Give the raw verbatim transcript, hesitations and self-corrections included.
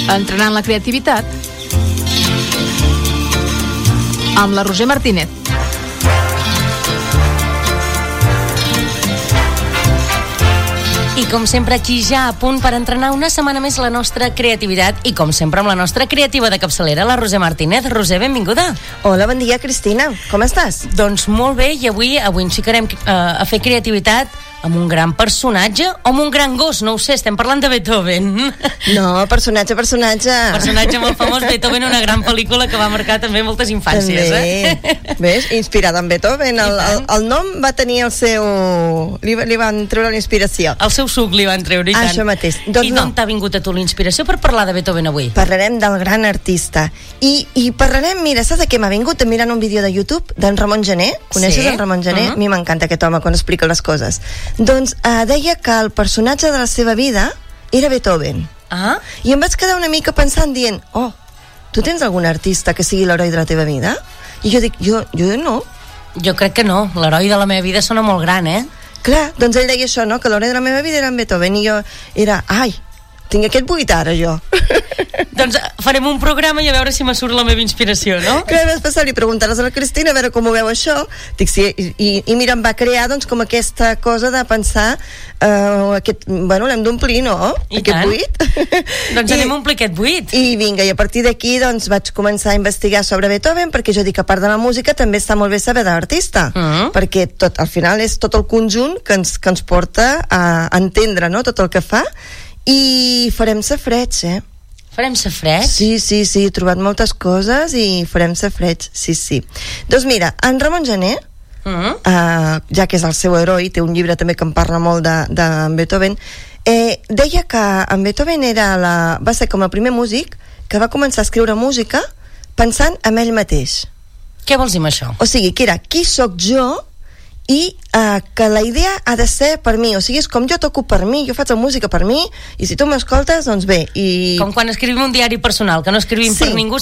Entrenant la creativitat amb la Roser Martínez. I com sempre aquí ja a punt per entrenar una setmana més la nostra creativitat i com sempre amb la nostra creativa de capçalera, la Roser Martínez. Roser, benvinguda. Hola, bon dia, Cristina. Com estàs? Doncs molt bé, i avui avui ens ficarem uh, a fer creativitat amb un gran personatge o amb un gran gos, no ho sé, estem parlant de Beethoven. No, personatge, personatge. Personatge molt famós, Beethoven, una gran pel·lícula que va marcar també moltes infàncies. També, eh? Ves, inspirada en Beethoven. El, el, el nom va tenir el seu... Li, li van treure la inspiració. El seu suc li van treure, i tant. Això mateix. Doncs I d'on no. t'ha vingut a tu la inspiració per parlar de Beethoven avui? Parlarem del gran artista. I, i parlarem, mira, saps de què m'ha vingut? Mirant un vídeo de YouTube d'en Ramon Gené. Coneixes sí? en Ramon Gené? Uh-huh. A mi m'encanta aquest home quan explica les coses. Doncs eh, deia que el personatge de la seva vida era Beethoven. Ah? I em vaig quedar una mica pensant dient, oh, tu tens algun artista que sigui l'heroi de la teva vida? I jo dic, jo, jo no. Jo crec que no, l'heroi de la meva vida sona molt gran, eh? Clar, doncs ell deia això, no? Que l'heroi de la meva vida era en Beethoven, i jo era, ai, tinc aquest buit ara, jo. Doncs farem un programa i a veure si me surt la meva inspiració, no? Clar, després li preguntaràs a la Cristina a veure com ho veu això. Dic, sí, i, i, i mira, em va crear doncs com aquesta cosa de pensar uh, aquest, bueno, l'hem d'omplir, no? I aquest tant. buit. Doncs I, anem a omplir aquest buit. I vinga, i a partir d'aquí doncs vaig començar a investigar sobre Beethoven, perquè jo dic que a part de la música també està molt bé saber de l'artista, uh-huh. perquè tot, al final és tot el conjunt que ens, que ens porta a entendre, no?, tot el que fa. I farem safreig, eh? Farem safreig? Sí, sí, sí, he trobat moltes coses i farem safreig, sí, sí. Doncs mira, en Ramon Gené, uh-huh. uh, ja que és el seu heroi, té un llibre també que em parla molt de, de Beethoven, eh, deia que en Beethoven era la, va ser com el primer músic que va començar a escriure música pensant en ell mateix. Què vols dir amb això? O sigui, que era, qui sóc jo? I uh, que la idea ha de ser per mi, o sigui, és com jo toco per mi, jo faig la música per mi, i si tu m'escoltes, doncs bé. I... Com quan escrivim un diari personal, que no escrivim sí. per ningú,